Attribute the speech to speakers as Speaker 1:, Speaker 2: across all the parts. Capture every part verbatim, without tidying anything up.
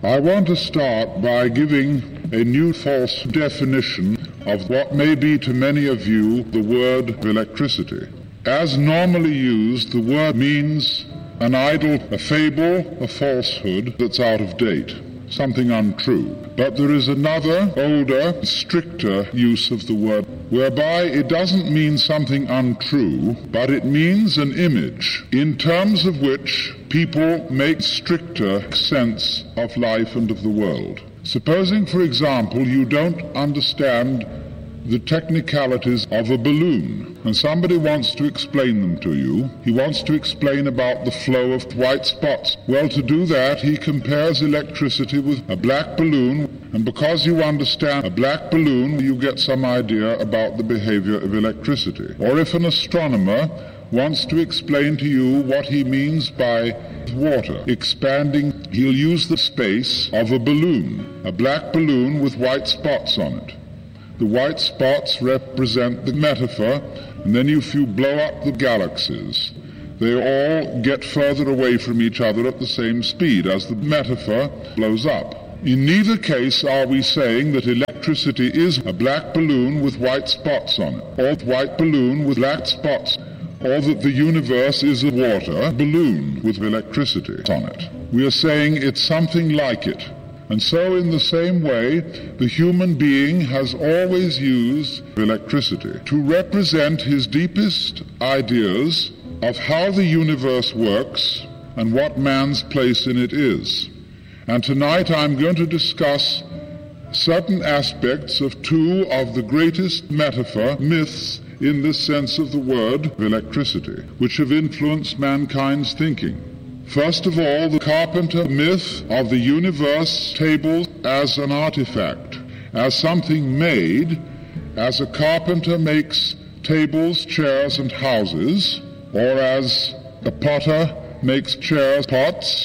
Speaker 1: I want to start by giving a new false definition of what may be to many of you the word electricity. As normally used, the word means an idle, a fable, a falsehood that's out of date, something untrue. But there is another, older, stricter use of the word, whereby it doesn't mean something untrue, but it means an image, in terms of which people make stricter sense of life and of the world. Supposing, for example, you don't understand the technicalities of a balloon, and somebody wants to explain them to you. He wants to explain about the flow of white spots. Well, to do that, he compares electricity with a black balloon, and because you understand a black balloon, you get some idea about the behavior of electricity. Or if an astronomer wants to explain to you what he means by water expanding, he'll use the space of a balloon, a black balloon with white spots on it. The white spots represent the metaphor, and then if you blow up the galaxies, they all get further away from each other at the same speed as the metaphor blows up. In neither case are we saying that electricity is a black balloon with white spots on it, or a white balloon with black spots, or that the universe is a water balloon with electricity on it. We are saying it's something like it. And so in the same way, the human being has always used electricity to represent his deepest ideas of how the universe works and what man's place in it is. And tonight I'm going to discuss certain aspects of two of the greatest metaphor myths in this sense of the word electricity, which have influenced mankind's thinking. First of all, the carpenter myth of the universe table as an artifact, as something made, as a carpenter makes tables, chairs, and houses, or as a potter makes chairs, pots,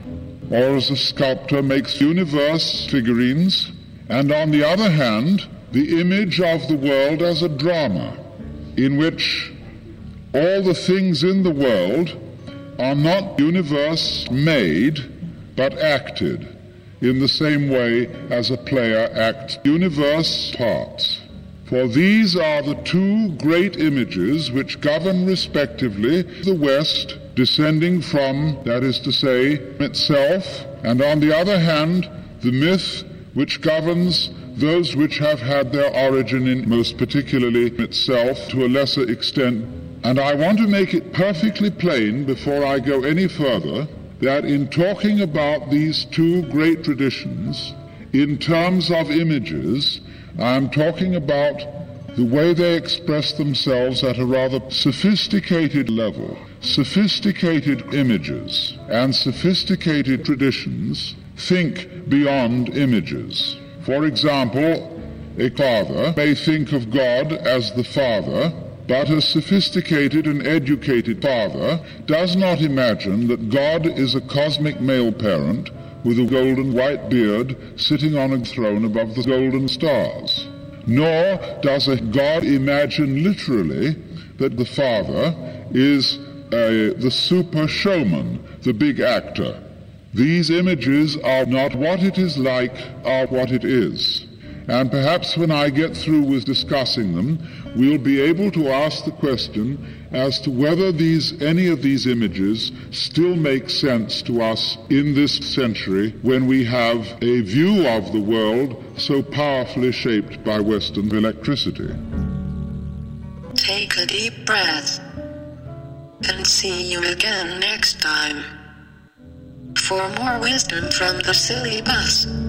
Speaker 1: or as a sculptor makes universe figurines, and on the other hand, the image of the world as a drama, in which all the things in the world are not universe made, but acted, in the same way as a player acts universe parts. For these are the two great images which govern respectively the West, descending from, that is to say, itself, and on the other hand, the myth which governs those which have had their origin in, most particularly, itself, to a lesser extent. And I want to make it perfectly plain before I go any further that in talking about these two great traditions, in terms of images, I'm talking about the way they express themselves at a rather sophisticated level. Sophisticated images and sophisticated traditions think beyond images. For example, a father may think of God as the Father, but a sophisticated and educated father does not imagine that God is a cosmic male parent with a golden white beard sitting on a throne above the golden stars. Nor does a God imagine literally that the Father is a, the super showman, the big actor. These images are not what it is like, are what it is. And perhaps when I get through with discussing them, we'll be able to ask the question as to whether these, any of these images still make sense to us in this century when we have a view of the world so powerfully shaped by Western electricity.
Speaker 2: Take a deep breath and see you again next time for more wisdom from the silly bus.